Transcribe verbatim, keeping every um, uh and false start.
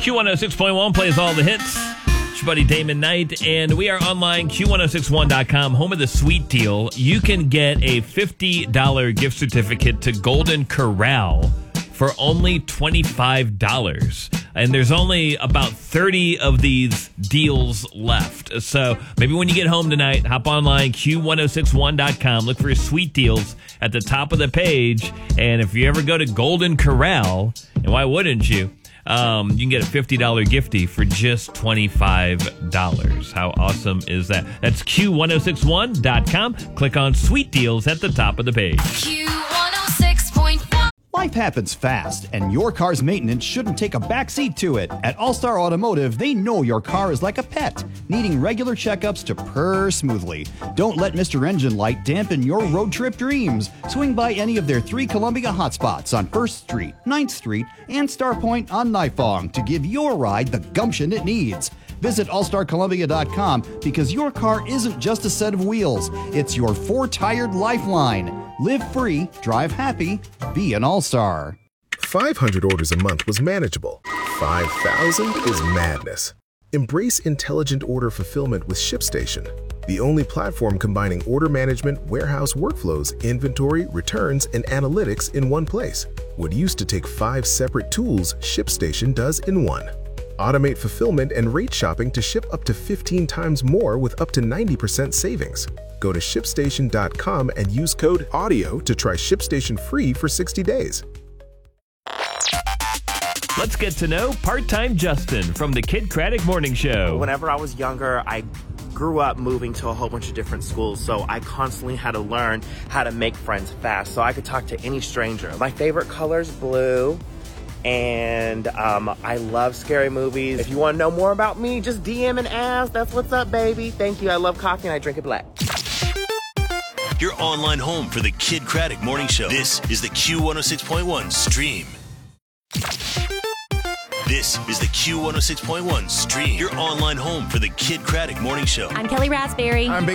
Q one oh six point one plays all the hits. It's your buddy Damon Knight, and we are online, Q ten sixty-one dot com, home of the sweet deal. You can get a fifty dollars gift certificate to Golden Corral for only twenty-five dollars. And there's only about thirty of these deals left. So maybe when you get home tonight, hop online, Q ten sixty-one dot com, look for sweet deals at the top of the page. And if you ever go to Golden Corral, and why wouldn't you? Um, you can get a fifty dollars gifty for just twenty-five dollars. How awesome is that? That's Q ten sixty-one dot com. Click on sweet deals at the top of the page. Q one oh six point one. Life happens fast, and your car's maintenance shouldn't take a backseat to it. At All-Star Automotive, they know your car is like a pet, needing regular checkups to purr smoothly. Don't let Mister Engine Light dampen your road trip dreams. Swing by any of their three Columbia hotspots on first Street, ninth Street, and Star Point on Nifong to give your ride the gumption it needs. Visit all star columbia dot com because your car isn't just a set of wheels. It's your four-tired lifeline. Live free, drive happy, be an all-star. five hundred orders a month was manageable. five thousand is madness. Embrace intelligent order fulfillment with ShipStation, the only platform combining order management, warehouse workflows, inventory, returns, and analytics in one place. What used to take five separate tools, ShipStation does in one. Automate fulfillment and rate shopping to ship up to fifteen times more with up to ninety percent savings. Go to ship station dot com and use code AUDIO to try ShipStation free for sixty days. Let's get to know part-time Justin from the Kid Craddock Morning Show. Whenever I was younger, I grew up moving to a whole bunch of different schools, so I constantly had to learn how to make friends fast so I could talk to any stranger. My favorite color is blue. And um, I love scary movies. If you want to know more about me, just D M and ask. That's what's up, baby. Thank you. I love coffee and I drink it black. Your online home for the Kid Craddock Morning Show. This is the Q one oh six point one stream. This is the Q one oh six point one stream. Your online home for the Kid Craddock Morning Show. I'm Kelly Raspberry. I'm